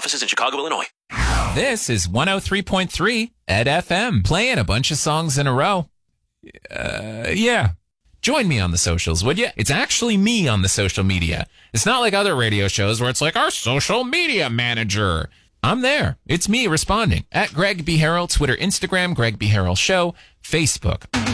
offices in Chicago, Illinois. This is 103.3 at FM, playing a bunch of songs in a row. Yeah. Join me on the socials, would you? It's actually me on the social media. It's not like other radio shows where it's like our social media manager. I'm there. It's me responding at Greg B. Harrell, Twitter, Instagram, Greg B. Harrell Show, Facebook.